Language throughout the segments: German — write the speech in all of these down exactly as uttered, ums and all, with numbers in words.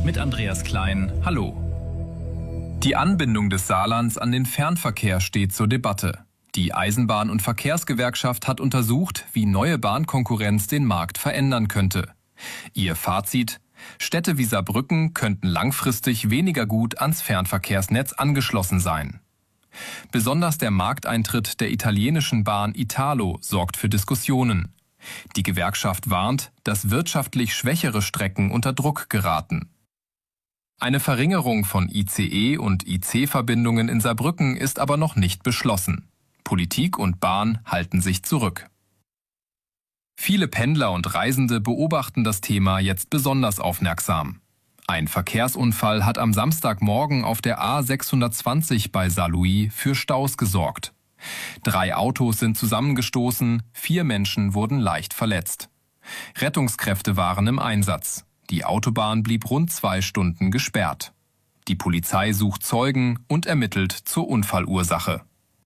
mit Andreas Klein. Hallo. Die Anbindung des Saarlands an den Fernverkehr steht zur Debatte. Die Eisenbahn- und Verkehrsgewerkschaft hat untersucht, wie neue Bahnkonkurrenz den Markt verändern könnte. Ihr Fazit: Städte wie Saarbrücken könnten langfristig weniger gut ans Fernverkehrsnetz angeschlossen sein. Besonders der Markteintritt der italienischen Bahn Italo sorgt für Diskussionen. Die Gewerkschaft warnt, dass wirtschaftlich schwächere Strecken unter Druck geraten. Eine Verringerung von I C E- und I C-Verbindungen in Saarbrücken ist aber noch nicht beschlossen. Politik und Bahn halten sich zurück. Viele Pendler und Reisende beobachten das Thema jetzt besonders aufmerksam. Ein Verkehrsunfall hat am Samstagmorgen auf der A sechshundertzwanzig bei Saarlouis für Staus gesorgt. Drei Autos sind zusammengestoßen, vier Menschen wurden leicht verletzt. Rettungskräfte waren im Einsatz. Die Autobahn blieb rund zwei Stunden gesperrt. Die Polizei sucht Zeugen und ermittelt zur Unfallursache.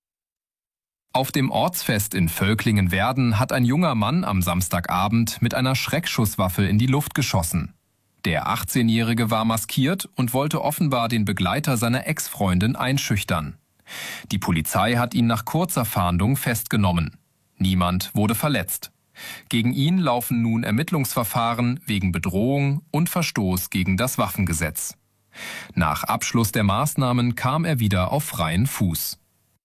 Auf dem Ortsfest in Völklingen-Werden hat ein junger Mann am Samstagabend mit einer Schreckschusswaffe in die Luft geschossen. Der achtzehnjährige war maskiert und wollte offenbar den Begleiter seiner Ex-Freundin einschüchtern. Die Polizei hat ihn nach kurzer Fahndung festgenommen. Niemand wurde verletzt. Gegen ihn laufen nun Ermittlungsverfahren wegen Bedrohung und Verstoß gegen das Waffengesetz. Nach Abschluss der Maßnahmen kam er wieder auf freien Fuß.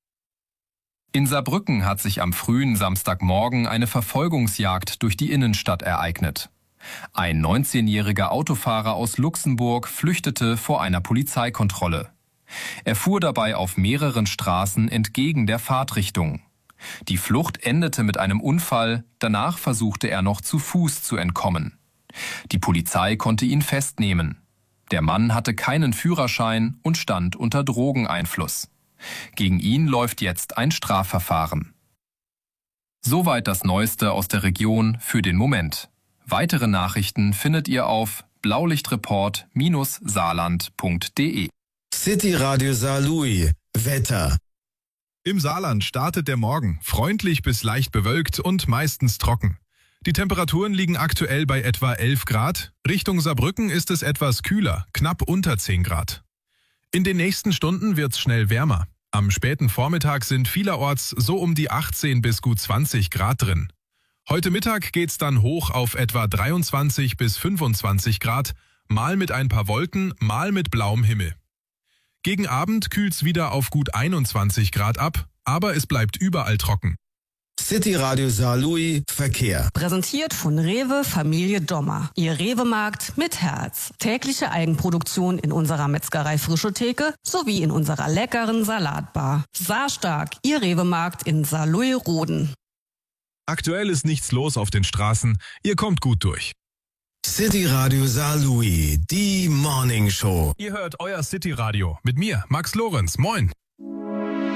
In Saarbrücken hat sich am frühen Samstagmorgen eine Verfolgungsjagd durch die Innenstadt ereignet. Ein neunzehnjähriger Autofahrer aus Luxemburg flüchtete vor einer Polizeikontrolle. Er fuhr dabei auf mehreren Straßen entgegen der Fahrtrichtung. Die Flucht endete mit einem Unfall, danach versuchte er noch zu Fuß zu entkommen. Die Polizei konnte ihn festnehmen. Der Mann hatte keinen Führerschein und stand unter Drogeneinfluss. Gegen ihn läuft jetzt ein Strafverfahren. Soweit das Neueste aus der Region für den Moment. Weitere Nachrichten findet ihr auf blaulichtreport Bindestrich saarland punkt de. City Radio Saarlouis. Wetter. Im Saarland startet der Morgen freundlich bis leicht bewölkt und meistens trocken. Die Temperaturen liegen aktuell bei etwa elf Grad. Richtung Saarbrücken ist es etwas kühler, knapp unter zehn Grad. In den nächsten Stunden wird's schnell wärmer. Am späten Vormittag sind vielerorts so um die achtzehn bis gut zwanzig Grad drin. Heute Mittag geht's dann hoch auf etwa dreiundzwanzig bis fünfundzwanzig Grad, mal mit ein paar Wolken, mal mit blauem Himmel. Gegen Abend kühlt's wieder auf gut einundzwanzig Grad ab, aber es bleibt überall trocken. City Radio Saarlouis Verkehr. Präsentiert von Rewe Familie Dommer. Ihr Rewe-Markt mit Herz. Tägliche Eigenproduktion in unserer Metzgerei Frische Theke sowie in unserer leckeren Salatbar. Saarstark, Ihr Rewe-Markt in Saarlouis-Roden. Aktuell ist nichts los auf den Straßen, ihr kommt gut durch. City Radio Saarlouis, die Morning Show. Ihr hört euer City Radio mit mir, Max Lorenz. Moin.